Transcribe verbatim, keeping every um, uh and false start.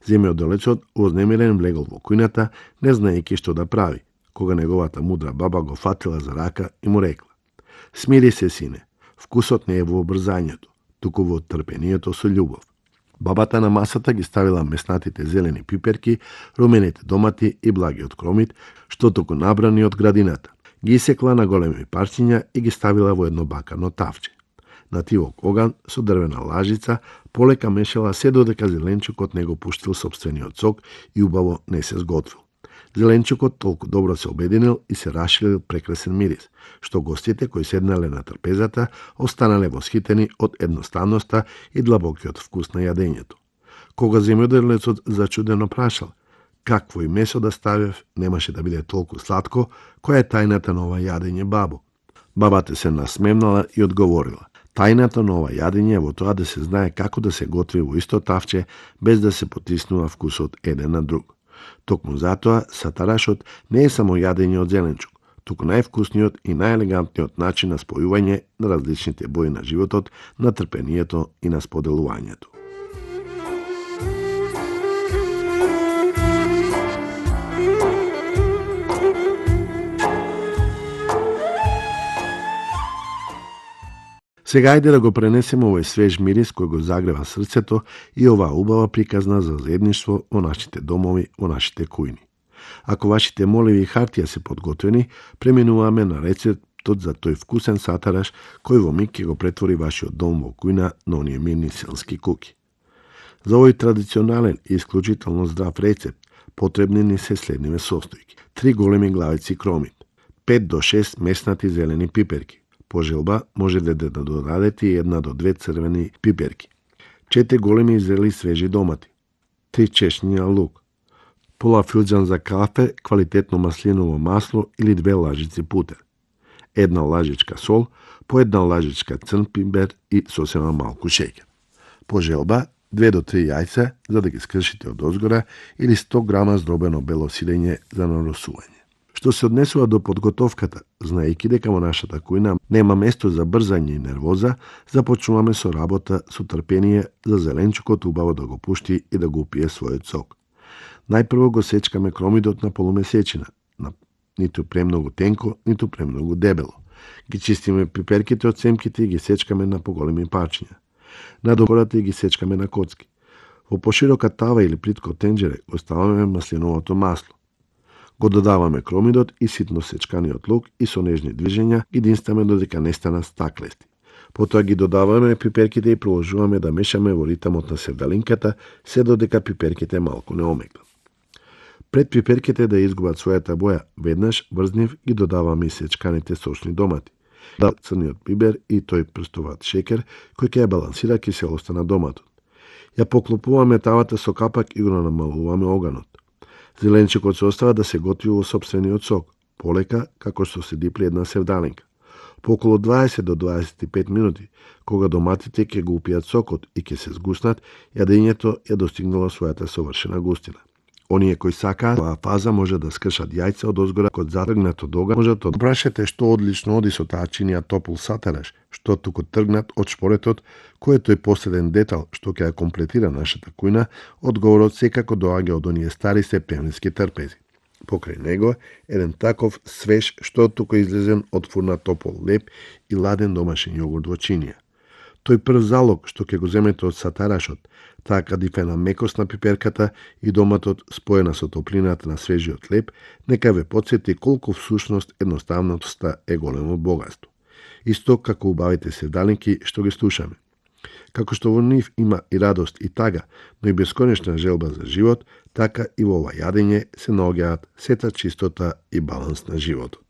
Земјоделецот вознемирен влегол во кујната, не знаејќи што да прави, кога неговата мудра баба го фатила за рака и му рекла: "Смири се, сине, вкусот не е во обрзањето, туку во трпението со љубов." Бабата на масата ги ставила меснатите зелени пиперки, румените домати и благиот кромит, што току набрани од градината. Ги исекла на големи парчиња и ги ставила во едно бакано тавче. На тивок оган со дрвена лажица полека мешала се додека зеленчукот не го пуштил собствениот сок и убаво не се сготвил. Зеленчукот толку добро се обединил и се расширил прекрасен мирис, што гостите кои седнале на трпезата останале восхитени од едноставноста и длабокиот вкус на јадењето. Кога земјоделецот зачудено прашал какво и месо да ставев, немаше да биде толку сладко, која е тајната на ова јадење, бабо? Бабата се насмевнала и одговорила: "Тајната на ова јадење е во тоа да се знае како да се готви во исто тавче, без да се потиснува вкусот еден на друг. Токму затоа сатарашот не е само јадење од зеленчук, туку највкусниот и најелегантниот начин на спојување на различните бои на животот, на трпението и на споделувањето." Сега ајде да го пренесеме овој свеж мирис кој го загрева срцето и оваа убава приказна за заедништво во нашите домови, во нашите кујни. Ако вашите моливи и хартија се подготвени, преминуваме на рецептот за тој вкусен сатараш кој во миг ќе го претвори вашиот дом во кујна на оние мирни селски куки. За овој традиционален и исклучително здрав рецепт потребни ни се следниве состојки: три големи главици кромит, пет до шест меснати зелени пиперки. По желба можете да додадете и една до две црвени пиперки, четири големи зрели свежи домати, три чешња лук, пола филџан за кафе квалитетно маслиново масло или две лажици путер, една лажичка сол, по една лажичка црн пипер и сосема малку шеќер. По желба две до три јајца за да ги скршите од озгора или сто грама здробено бело сирење за наросување. Што се однесува до подготовката, знаејќи дека во нашата кујна нема место за брзање и нервоза, започнуваме со работа со трпение за зеленчукот убаво да го пушти и да го упие својот сок. Најпрво го сечкаме кромидот на полумесечина, на ниту премногу тенко, ниту премногу дебело. Ги чистиме пиперките од семките и ги сечкаме на поголеми парчиња. Надобората и ги сечкаме на коцки. Во поширока тава или плитко тенџере го ставаме маслиновото масло. Го додаваме кромидот и ситно сечканиот лук и со нежни движења ги динстаме додека не станат стаклести. Потоа ги додаваме пиперките и продолжуваме да мешаме во ритамот на севдалинката, се додека пиперките малку не омекнат. Пред пиперките да изгубат својата боја, веднаш врз нив ги додаваме и сечканите сочни домати, да црниот пибер и тој прстоват шеќер кој ќе ја балансира киселоста на доматот. Ја поклопуваме тавата со капак и го намалуваме оганот. Зеленчукот се остава да се готви во сопствениот сок, полека како што се дипли една севдалинка. По околу дваесет до дваесет и пет минути, кога доматите ќе го упијат сокот и ќе се згуснат, јадењето ја достигнало својата совршена густина. Оние кои сакаат оваа фаза може да скршат јајца од озгора код затргнат од оган. Може да прашате што одлично оди со таа чинија топол сатараш, што туку тргнат од шпоретот, кој е тој последен детал што ќе ја комплетира нашата кујна, одговорот секако доаѓа од оние стари септемврински трпези. Покрај него, еден таков свеж што туку излезен од фурна топол леп и ладен домашен јогурт во чинија. Тој прв залог што ќе го земете од сатарашот, таа кадифена мекост на пиперката и доматот споена со топлината на свежиот леп, нека ве потсети колку всушност едноставноста е големо богатство. Исто како убавите севдалинки што ги слушаме. Како што во нив има и радост и тага, но и бесконечна желба за живот, така и во ова јадење се наоѓаат сета чистота и баланс на животот.